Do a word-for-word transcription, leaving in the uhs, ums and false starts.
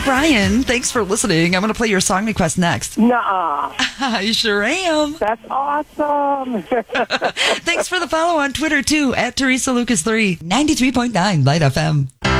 Brian, thanks for listening. I'm going to play your song request next. Nuh-uh. I sure am. That's awesome. Thanks for the follow on Twitter, too, at Teresa Lucas three, ninety-three point nine Light F M.